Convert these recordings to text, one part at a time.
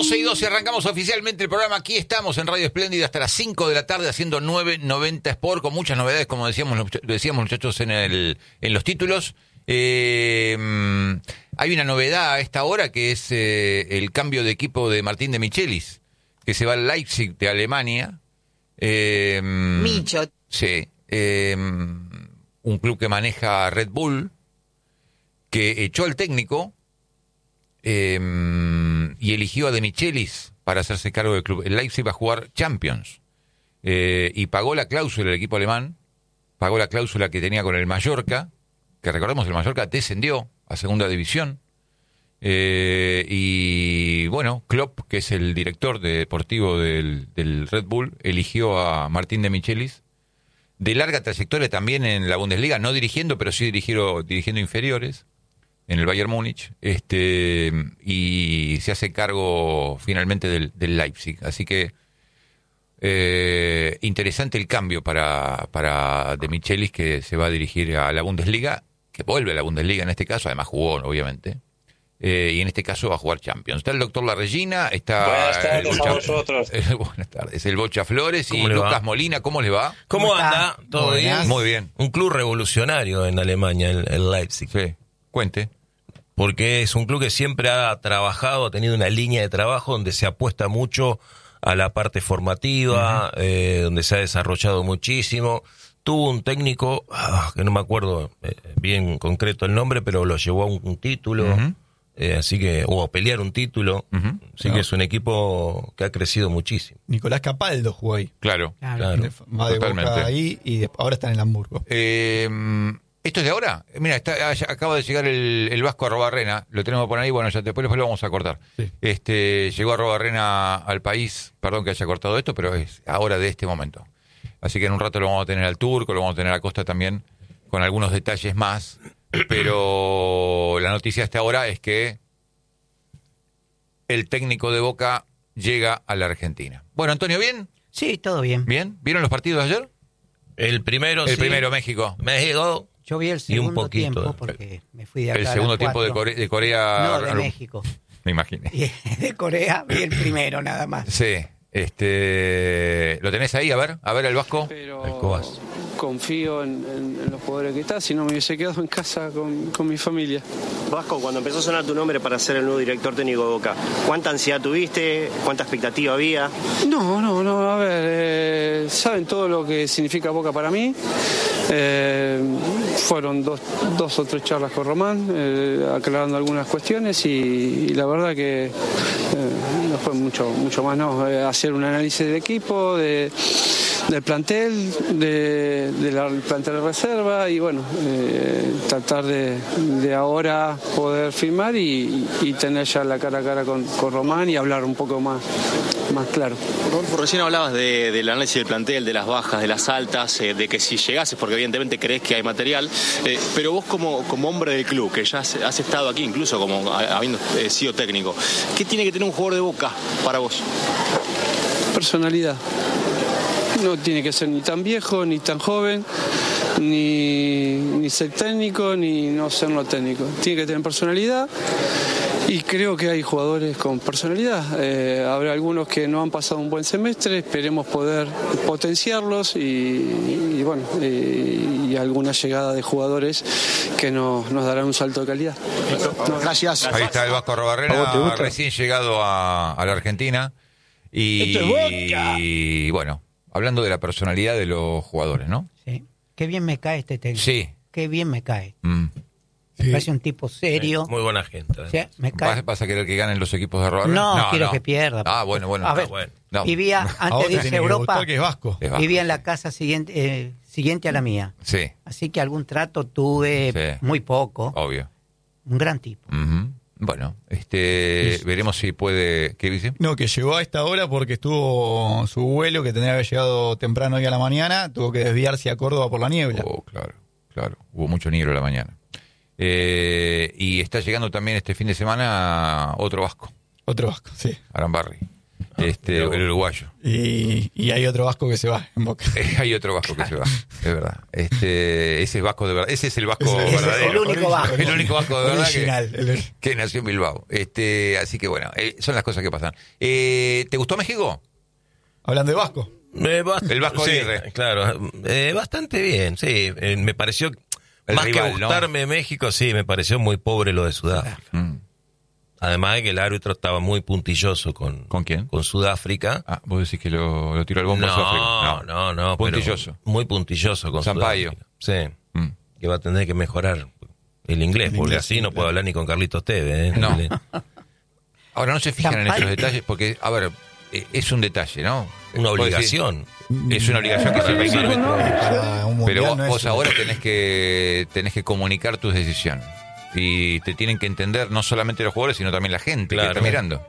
12:12 arrancamos oficialmente el programa. Aquí estamos en Radio Espléndida hasta las 5 de la tarde haciendo 990 Sport con muchas novedades, como decíamos muchachos en los títulos. Hay una novedad a esta hora que es el cambio de equipo de Martín de Michelis, que se va al Leipzig de Alemania. Micho. Sí. Un club que maneja Red Bull, que echó al técnico y eligió a De Michelis para hacerse cargo del club. El Leipzig va a jugar Champions y pagó la cláusula, el equipo alemán pagó la cláusula que tenía con el Mallorca, que recordemos el Mallorca descendió a segunda división, y bueno, Klopp, que es el director deportivo del Red Bull, eligió a Martín De Michelis, de larga trayectoria también en la Bundesliga, no dirigiendo, pero sí dirigiendo inferiores en el Bayern Múnich, y se hace cargo finalmente del Leipzig. Así que interesante el cambio para De Michelis, que se va a dirigir a la Bundesliga, que vuelve a la Bundesliga en este caso, además jugó, obviamente, y en este caso va a jugar Champions. Está el doctor La Regina, está... Buenas tardes a vosotros. Buenas tardes, el Bocha Flores y ¿Cómo le va? Lucas Molina. ¿Cómo les va? ¿Cómo anda? ¿Todo bien? Muy bien. Un club revolucionario en Alemania, el Leipzig. Sí, cuente. Porque es un club que siempre ha trabajado, ha tenido una línea de trabajo donde se apuesta mucho a la parte formativa, donde se ha desarrollado muchísimo. Tuvo un técnico, que no me acuerdo bien concreto el nombre, pero lo llevó a un título, así que, o a pelear un título. Así que es un equipo que ha crecido muchísimo. Nicolás Capaldo jugó ahí. Claro. Claro. Va de Totalmente. Boca ahí y ahora está en el Hamburgo. ¿Esto es de ahora? Mira, acaba de llegar el Vasco Arrobarrena, lo tenemos por ahí, bueno, ya después lo vamos a cortar. Sí. Llegó Arrobarrena al país, perdón que haya cortado esto, pero es ahora de este momento. Así que en un rato lo vamos a tener al Turco, lo vamos a tener a Costa también, con algunos detalles más. Pero la noticia hasta ahora es que el técnico de Boca llega a la Argentina. Bueno, Antonio, ¿bien? Sí, todo bien. ¿Bien? ¿Vieron los partidos de ayer? El primero, El sí. primero, México. México. Yo vi el Y un segundo poquito tiempo después. porque me fui de acá El a segundo las tiempo 4. de Corea. No, de México. Me imaginé. Y de Corea vi el primero nada más. Sí, ¿lo tenés ahí? A ver el Vasco. Pero El Cobas. confío en los jugadores que están, si no me hubiese quedado en casa con mi familia. Vasco, cuando empezó a sonar tu nombre para ser el nuevo director técnico de Boca, ¿cuánta ansiedad tuviste? ¿Cuánta expectativa había? No, a ver, saben todo lo que significa Boca para mí. Fueron dos o tres charlas con Román, aclarando algunas cuestiones y la verdad que no fue mucho más, no, hacer un análisis del equipo, del plantel, del plantel de reserva y bueno, tratar de ahora poder firmar y tener ya la cara a cara con Román y hablar un poco más claro. Rodolfo, recién hablabas del análisis del plantel, de las bajas, de las altas, de que si llegases, porque evidentemente crees que hay material, pero vos como hombre del club, que ya has estado aquí, incluso como habiendo sido técnico, ¿qué tiene que tener un jugador de Boca para vos? Personalidad. No tiene que ser ni tan viejo, ni tan joven, ni ser técnico, ni no ser no técnico. Tiene que tener personalidad y creo que hay jugadores con personalidad. Habrá algunos que no han pasado un buen semestre, esperemos poder potenciarlos y bueno, y alguna llegada de jugadores que nos darán un salto de calidad. Gracias. Ahí está el Vasco Arrobarrena, recién llegado a la Argentina. Y bueno, hablando de la personalidad de los jugadores, ¿no? Sí. Qué bien me cae este técnico. Sí. Qué bien me cae. Sí. Me parece un tipo serio. Muy buena gente. Sí, me cae. ¿Vas a querer que ganen los equipos de Arrobarrena? No, quiero que pierda. Ah, bueno. A ver, bueno. No. vivía, A vos antes te de irse tiene a que Europa, gustar que es Vasco. Es Vasco. vivía en la casa siguiente a la mía. Sí, Así que algún trato tuve, Sí. muy poco. obvio. Un gran tipo. Ujú. Bueno, veremos si puede... ¿Qué dice? No, que llegó a esta hora porque estuvo su vuelo, que tendría que haber llegado temprano hoy a la mañana, tuvo que desviarse a Córdoba por la niebla. Oh, claro. Hubo mucho niebla a la mañana. Y está llegando también este fin de semana otro vasco, Otro Vasco, sí. Arambarri. el uruguayo. Y hay otro vasco que se va en Boca. Hay otro vasco que se va, es verdad. Ese es vasco de verdad. Ese es el vasco Ese es verdadero. el único vasco. El único vasco de verdad Original. que nació en Bilbao. Así que bueno, son las cosas que pasan. ¿Te gustó México? Hablando de vasco. El Vasco sí, Aguirre. claro. Bastante bien, sí. Me pareció, El más rival, que ¿no? gustarme México, sí, me pareció muy pobre lo de Sudáfrica. Mm. Además de que el árbitro estaba muy puntilloso con quién? Con Sudáfrica. Ah, vos decís que lo tiró al bombo a Sudáfrica. No. Puntilloso. Pero muy puntilloso con Sampaio. Sudáfrica. Sí. Mm. Que va a tener que mejorar el inglés, porque inglés, así no claro. puedo hablar ni con Carlitos Tevez. ¿eh? No. Ahora no se fijan en Champagne. estos detalles porque, a ver, es un detalle, ¿no? Una Vos decís, obligación. es una obligación que se Para ve los árbitros. Para un Pero mundial no es vos una- ahora tenés que comunicar tus decisiones. Y te tienen que entender no solamente los jugadores, sino también la gente Claro. que está mirando.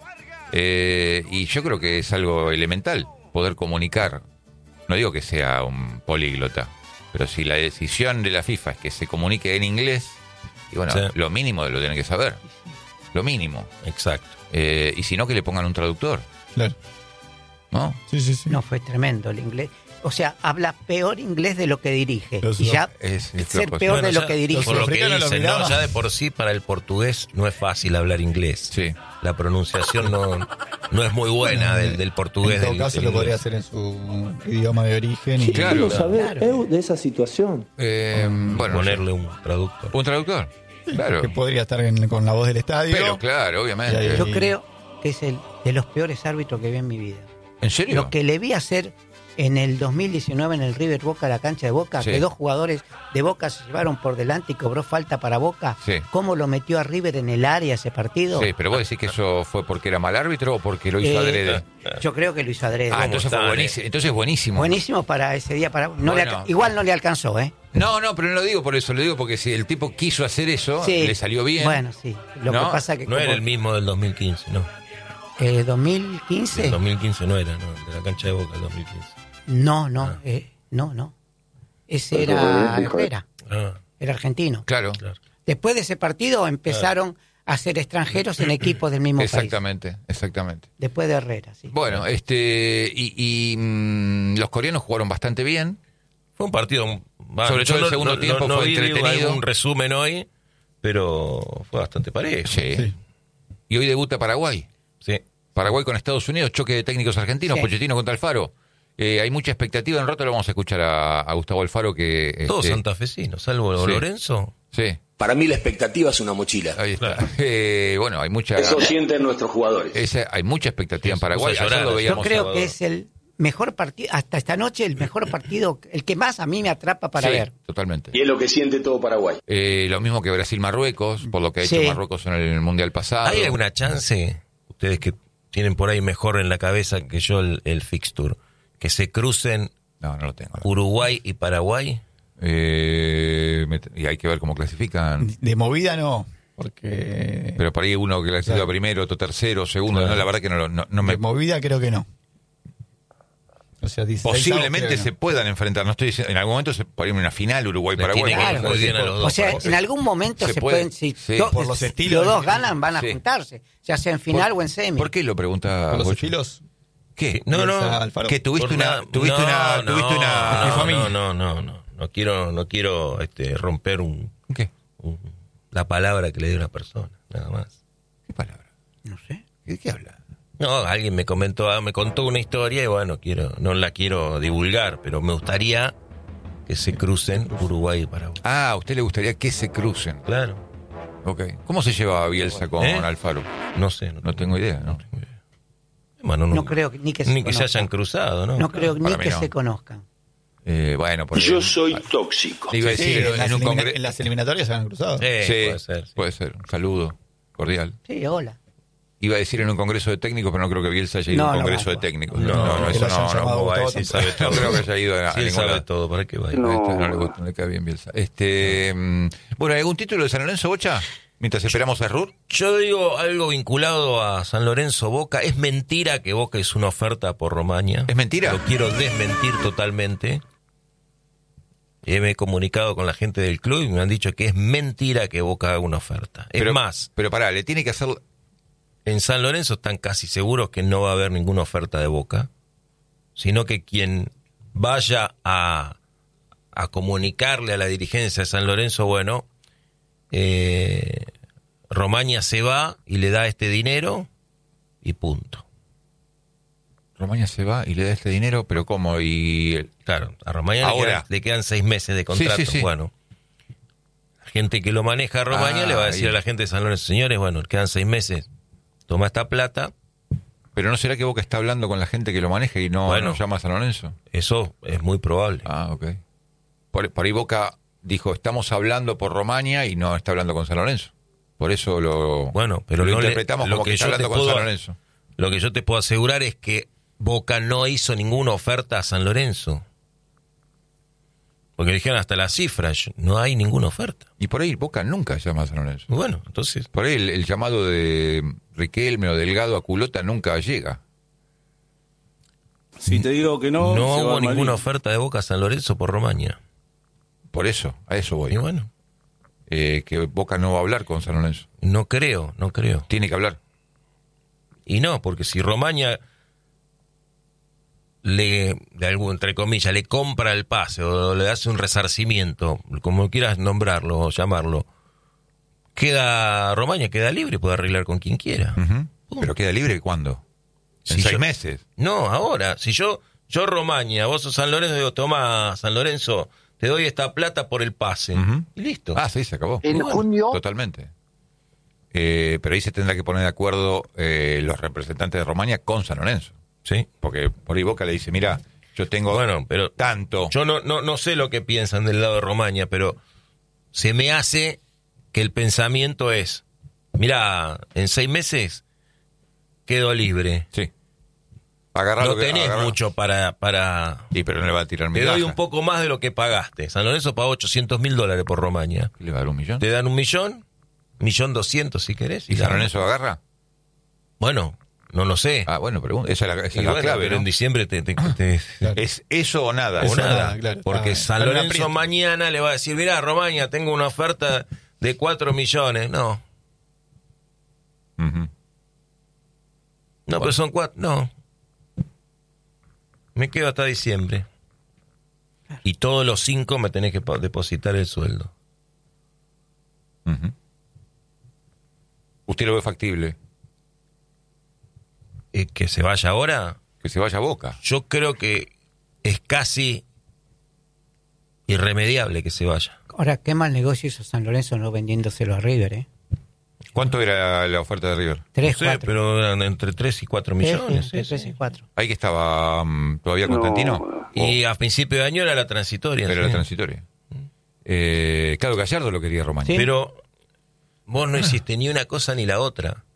Y yo creo que es algo elemental poder comunicar. No digo que sea un políglota, pero si la decisión de la FIFA es que se comunique en inglés, y bueno, Sí. lo mínimo lo tienen que saber. Lo mínimo. Exacto. Y si no, que le pongan un traductor, Claro. ¿no? Sí. No, fue tremendo el inglés. O sea, habla peor inglés de lo que dirige. Los Y ya Es ser propósito. peor de Bueno, lo ya, que dirige. Por lo que sudafricanos dicen, lo ¿no? miraba. Ya de por sí para el portugués no es fácil hablar inglés. Sí. La pronunciación no es muy buena del portugués. En todo del- caso del lo podría inglés. hacer en su idioma de origen. Y Claro. Claro. de esa situación. Bueno, Ponerle un traductor. un traductor. Claro. que podría estar con la voz del estadio. Pero claro, obviamente. Y Yo creo que es el de los peores árbitros que vi en mi vida. ¿En serio? Lo que le vi hacer en el 2019 en el River Boca, la cancha de Boca, Sí. que dos jugadores de Boca se llevaron por delante y cobró falta para Boca. Sí. ¿Cómo lo metió a River en el área ese partido? Sí, pero vos decís que eso fue porque era mal árbitro o porque lo hizo Eh, adrede. Yo creo que lo hizo adrede. Ah, entonces fue están, buenísimo. Entonces buenísimo. Buenísimo para ese día. No le Bueno. igual no le alcanzó, ¿eh? No, pero no lo digo por eso, lo digo porque si el tipo quiso hacer eso, Sí. le salió bien. Bueno, sí. Lo ¿No? que pasa que No era el mismo del 2015, no. 2015. El 2015 no era, no. De la cancha de Boca, el 2015. No. Ese era Herrera, Ah, era argentino. Claro, claro. Después de ese partido empezaron a ser extranjeros en equipos del mismo país. exactamente. Después de Herrera, sí. Bueno, los coreanos jugaron bastante bien. Fue un partido... Sobre todo el segundo tiempo fue vi, digo, entretenido. algún resumen hoy, pero fue bastante parejo. Sí. Y hoy debuta Paraguay. Sí. Paraguay con Estados Unidos, choque de técnicos argentinos, Sí. Pochettino contra Alfaro. Hay mucha expectativa. En un rato lo vamos a escuchar a Gustavo Alfaro que... Todos santafesinos, salvo Sí. Lorenzo. Sí, Para mí la expectativa es una mochila. ahí está. Claro. Bueno, hay mucha... Eso sienten nuestros jugadores. hay mucha expectativa en Sí, Paraguay. puso a Ayer llorar. lo Yo veíamos. creo Salvador. que es el mejor partido, hasta esta noche, el mejor partido, el que más a mí me atrapa para Sí, ver. totalmente. Y es lo que siente todo Paraguay. Lo mismo que Brasil-Marruecos, por lo que ha Sí. hecho Marruecos en el Mundial pasado. ¿Hay alguna chance, ustedes que tienen por ahí mejor en la cabeza que yo el fixture, que se crucen No lo tengo. Uruguay y Paraguay? Y hay que ver cómo clasifican. De movida no, porque Pero por ahí uno que clasifica Claro. primero, otro tercero, segundo. Claro. No, la verdad que no me... de movida creo que no. O sea, 16 Posiblemente creo que se no. puedan enfrentar. No estoy diciendo, en algún momento se puede ir en una final Uruguay-Paraguay. Le tiene que ir Claro. muy bien a los dos. O sea, parece. en algún momento Se se, puede, pueden, si sí. do- Por los si estilos. los dos ganan, van a Sí. juntarse, ya sea en final o en semi. ¿Por qué lo pregunta Por los Bocho? estilos. ¿Qué? No, no. Alfaro. Que tuviste Por una... nada. Tuviste una... No, familia. no. No quiero romper ¿Qué? la palabra que le dio una persona, nada más. ¿Qué palabra? No sé. ¿De qué habla? No, alguien me contó una historia y bueno, no la quiero divulgar, pero me gustaría que se crucen Uruguay y Paraguay. Ah, a usted le gustaría que se crucen. Claro. Ok. ¿Cómo se lleva Bielsa con ¿Eh? Alfaro? No sé. No tengo idea, ¿no? Bueno, No creo que- ni que se se conozcan. hayan cruzado, ¿no? No creo ni Para mí que no. se conozcan. Bueno, por Yo soy tóxico. Iba a Sí, decir en, las en un congreso... en las eliminatorias se han cruzado. Sí, puede ser. Sí. Puede ser. Un saludo cordial. Sí, hola. Iba a decir en un congreso de técnicos, pero no creo que Bielsa haya ido a No, un no congreso va, de va. técnicos. No, No, que eso lo hayan no. llamado ¿Cómo va a Gustavo decir? Sabe todo. No creo que haya ido a Si él ningún sabe lado. todo, ¿para qué va a ir? No le gusta, no le cae bien Bielsa. Bueno, ¿hay algún título de San Lorenzo, Bocha? Mientras esperamos a Rur. Yo digo algo vinculado a San Lorenzo Boca. Es mentira que Boca es una oferta por Romaña. ¿Es mentira? Lo quiero desmentir totalmente. Me he comunicado con la gente del club y me han dicho que es mentira que Boca haga una oferta. Es Pero, más, Pero pará, le tiene que hacer... en San Lorenzo están casi seguros que no va a haber ninguna oferta de Boca, sino que quien vaya a comunicarle a la dirigencia de San Lorenzo, bueno, Romaña se va y le da este dinero y punto. Romaña se va y le da este dinero, pero ¿cómo? Y claro, a Romaña ahora le quedan 6 meses de contrato. Sí. Bueno, la gente que lo maneja a Romaña le va a decir a la gente de San Lorenzo, señores, bueno, quedan 6 meses, toma esta plata. Pero ¿no será que Boca está hablando con la gente que lo maneja y no llama a San Lorenzo? Eso es muy probable. Ah, ok. Por ahí Boca dijo, estamos hablando por Romaña y no está hablando con San Lorenzo. Por eso lo interpretamos como que está hablando con San Lorenzo. Lo que yo te puedo asegurar es que Boca no hizo ninguna oferta a San Lorenzo. Porque dijeron hasta las cifras, no hay ninguna oferta. Y por ahí Boca nunca llama a San Lorenzo. Bueno, entonces... Por ahí el llamado de Riquelme o Delgado a Culota nunca llega. Si te digo que no... No hubo ninguna oferta de Boca a San Lorenzo por Romaña. Por eso, a eso voy. Y bueno. Que Boca no va a hablar con San Lorenzo. No creo. Tiene que hablar. Y no, porque si Romaña entre comillas, le compra el pase o le hace un resarcimiento, como quieras nombrarlo o llamarlo, Romaña queda libre, puede arreglar con quien quiera. Uh-huh. ¿Pero queda libre cuándo? ¿En 6 meses? No, ahora. Si yo Romaña, vos sos San Lorenzo, digo, toma, San Lorenzo, te doy esta plata por el pase. Uh-huh. Y listo. Ah, sí, se acabó. En junio... Totalmente. Pero ahí se tendrá que poner de acuerdo los representantes de Romaña con San Lorenzo. Sí. Porque por ahí Boca le dice, mira, yo tengo pero tanto. Yo no sé lo que piensan del lado de Romaña, pero se me hace que el pensamiento es, mira, en 6 meses quedo libre. Sí. No tenés mucho para... Sí, pero no le va a tirar migaja. Te doy un poco más de lo que pagaste. San Lorenzo pagó $800,000 por Romaña. ¿Le va a dar $1 millón? Te dan $1 millón, $1.200.000 si querés. ¿Y San Lorenzo agarra? Bueno, no lo sé. Ah, bueno, pero esa es la clave. Pero ¿no? en diciembre claro. ¿Es eso o nada? O nada, claro. Porque San Lorenzo mañana le va a decir, mirá, Romaña, tengo una oferta de 4 millones. No. Uh-huh. No, pero son 4. No. Me quedo hasta diciembre. Y todos los 5 me tenés que depositar el sueldo. Uh-huh. ¿Usted lo ve factible? ¿Que se vaya ahora? Que se vaya a Boca. Yo creo que es casi irremediable que se vaya. Ahora, qué mal negocio hizo San Lorenzo no vendiéndoselo a River, ¿eh? ¿Cuánto era la oferta de River? 3, no sé, 4. Pero eran entre 3 y 4 millones. Entre 3 y 4. ¿Ahí que estaba todavía Constantino? Y a principio de año era la transitoria. Era la transitoria. Claro, Gallardo lo quería Romaña. ¿Sí? Pero vos no hiciste ni una cosa ni la otra.